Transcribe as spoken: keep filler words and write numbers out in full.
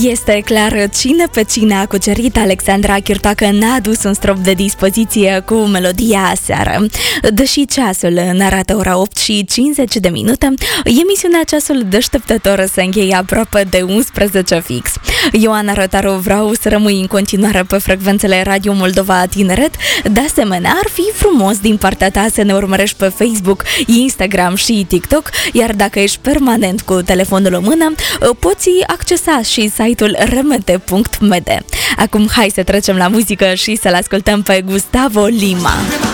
Este clar cine pe cine a cucerit. Alexandra Chirtoacă n-a adus un strop de dispoziție cu melodia aseară. Deși ceasul ne arată ora opt și cincizeci de minute, emisiunea Ceasul Deșteptător se încheie aproape de unsprezece fix. Ioana Rotaru, vreau să rămâi în continuare pe frecvențele Radio Moldova Tineret. De asemenea, ar fi frumos din partea ta să ne urmărești pe Facebook, Instagram și TikTok, iar dacă ești permanent cu telefonul în mână, poți accesa și site-ul remete punct m d. Acum hai să trecem la muzică și să-l ascultăm pe Gustavo Lima.